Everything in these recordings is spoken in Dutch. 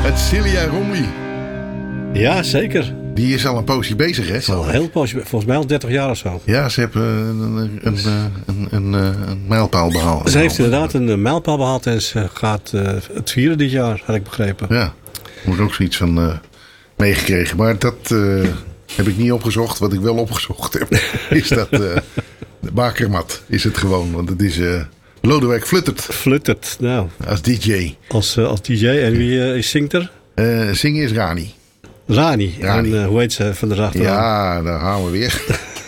Het Celia Romley. Ja, zeker. Die is al een poosje bezig, hè? Al een heel poosje, volgens mij al 30 jaar of zo. Ja, ze hebben een mijlpaal behaald. Ze heeft inderdaad een mijlpaal behaald en ze gaat het vieren dit jaar, had ik begrepen. Ja, moet ook zoiets van meegekregen. Maar dat heb ik niet opgezocht. Wat ik wel opgezocht heb, is dat de Bakermat is het gewoon. Want het is Lodewijk Fluttert. Fluttert, nou. Als DJ. Als DJ. En wie zingt er? Zingen is Rani. Rani. En hoe heet ze van de achteraan? Ja, daar gaan we weer.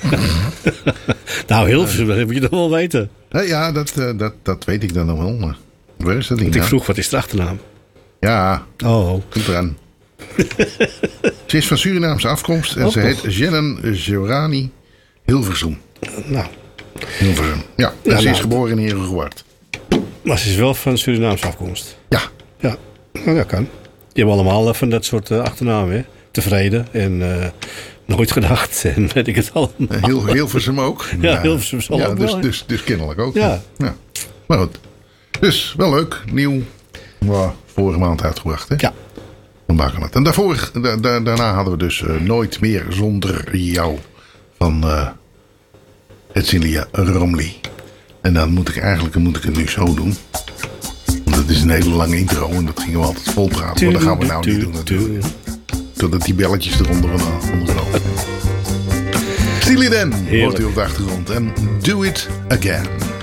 Nou, Hilversum, dat moet je toch wel weten. Ja, dat weet ik dan nog wel. Maar waar is dat ding? Want ik vroeg, wat is de achternaam? Ja, oh. Goed eraan. Ze is van Surinaamse afkomst en ze heet Jennen Jorani Hilversum. Nou. Hilversum. Ja, en ze is geboren in Herengewaard. Maar ze is wel van Surinaamse afkomst. Ja. Ja, nou, dat kan. Je hebt allemaal van dat soort achternamen, hè? Tevreden en nooit gedacht en weet ik het allemaal. Hilversum ook. Ja, Hilversum zal ook wel. Dus kennelijk ook. Ja. Ja. Maar goed. Dus wel leuk. Nieuw. Vorige maand uitgebracht, hè? Ja. Dan maken we het. En daarna hadden we dus Nooit meer zonder jou van het Celia Romley. En dan moet ik het nu zo doen. Want het is een hele lange intro en dat gingen we altijd vol praten. Maar dat gaan we nou niet doen natuurlijk. Totdat die belletjes eronder lopen. Steely Dan hoort u op de achtergrond. En Do It Again.